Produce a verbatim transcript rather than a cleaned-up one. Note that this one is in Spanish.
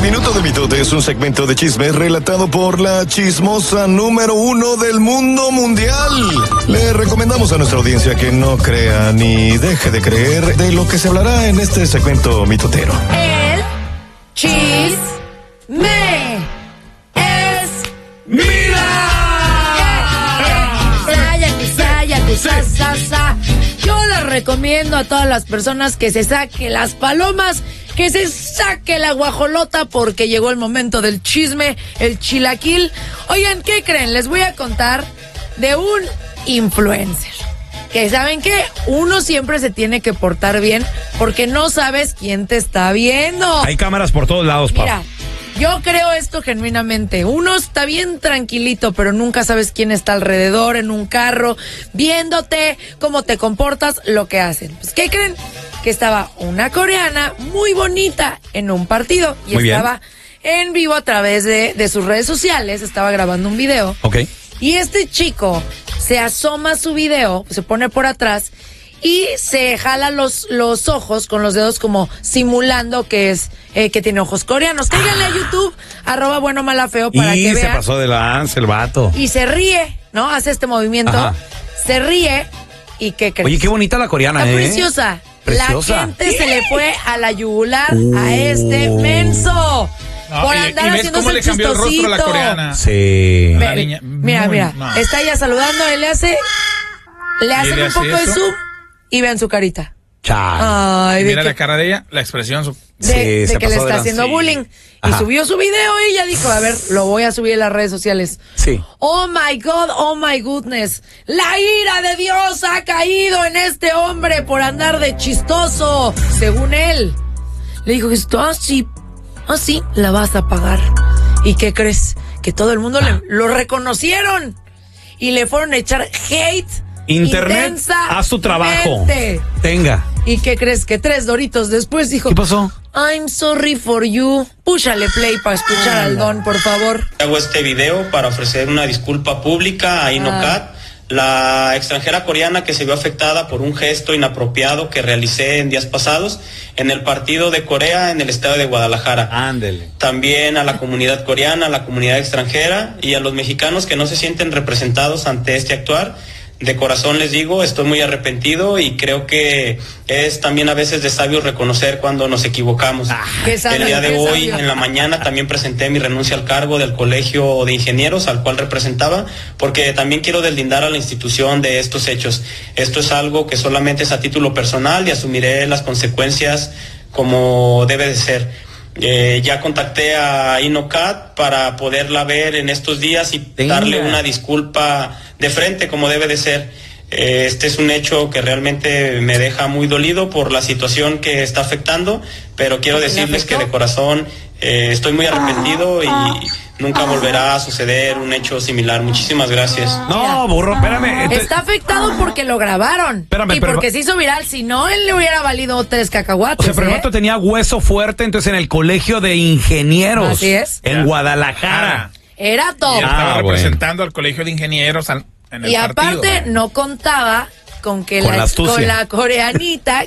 Minuto de Mitote es un segmento de chismes relatado por la chismosa número uno del mundo mundial. Le recomendamos a nuestra audiencia que no crea ni deje de creer de lo que se hablará en este segmento mitotero. El chisme es ¡Mira! Yo les recomiendo a todas las personas que se saquen las palomas, que se saque la guajolota, porque llegó el momento del chisme, el chilaquil. Oigan, ¿qué creen? Les voy a contar de un influencer. Que ¿saben qué? Uno siempre se tiene que portar bien porque no sabes quién te está viendo. Hay cámaras por todos lados, papá. Mira, yo creo esto genuinamente. Uno está bien tranquilito, pero nunca sabes quién está alrededor, en un carro, viéndote, cómo te comportas, lo que hacen. Pues, ¿qué creen? Que estaba una coreana muy bonita en un partido y muy estaba bien. En vivo a través de, de sus redes sociales, estaba grabando un video. Ok. Y este chico se asoma a su video, se pone por atrás y se jala los, los ojos con los dedos como simulando que es eh, que tiene ojos coreanos. Cáiganle a YouTube, arroba bueno mala feo, para y que vean. se pasó de lanza el vato. Y se ríe, ¿no? Hace este movimiento, Ajá. Se ríe y ¿qué crees? Oye, qué bonita la coreana, Está ¿eh? preciosa. Preciosa. La gente se le fue a la yugular uh. a este menso. No, por y, andar y ves haciéndose cómo le cambió el rostro a la coreana. Sí. A la Ve, niña, mira, muy mira, mal. está ella saludando, él le hace, le hacen le un hace poco de eso? zoom y vean su carita. Chale. Ay, de Mira que, la cara de ella, la expresión. Su... de, Sí, de se que le pasó de está lanza. haciendo Sí. bullying. Y Ajá. subió su video y ella dijo, a ver, lo voy a subir en las redes sociales. Sí. Oh my God, oh my goodness. La ira de Dios ha caído en este hombre por andar de chistoso, según él. Le dijo, esto así, así la vas a pagar. ¿Y qué crees? Que todo el mundo Ah. le, lo reconocieron y le fueron a echar hate. Internet, haz tu trabajo. Tenga. ¿Y qué crees? Que tres doritos después dijo, ¿Qué pasó? I'm sorry for you. Púchale play para escuchar al don, por favor. Hago este video para ofrecer una disculpa pública a Inocat, la extranjera coreana que se vio afectada por un gesto inapropiado que realicé en días pasados en el partido de Corea en el estado de Guadalajara. Ándele. También a la comunidad coreana, a la comunidad extranjera y a los mexicanos que no se sienten representados ante este actuar. De corazón les digo, estoy muy arrepentido y creo que es también a veces de sabio reconocer cuando nos equivocamos. Ah, qué sabio, El día de qué hoy, sabio. en la mañana, también presenté mi renuncia al cargo del Colegio de Ingenieros al cual representaba, porque también quiero deslindar a la institución de estos hechos. Esto es algo que solamente es a título personal y asumiré las consecuencias como debe de ser. Eh, ya contacté a Inocat para poderla ver en estos días y Venga. darle una disculpa de frente como debe de ser. Eh, este es un hecho que realmente me deja muy dolido por la situación que está afectando, pero quiero ¿Le decirles afectó? que de corazón eh, estoy muy arrepentido y nunca volverá a suceder un hecho similar. Muchísimas gracias. No, burro, espérame. Este- Está afectado porque lo grabaron. Espérame, y pero- porque se hizo viral. Si no, él le hubiera valido tres O cacahuates. sea, pero el ¿eh? vato tenía hueso fuerte, entonces en el colegio de ingenieros. Así es. En Ya. Guadalajara. Era Y top. él estaba Ah, bueno. representando al colegio de ingenieros al- en el Y partido. aparte, no contaba con que Con la, la astucia. con la coreanita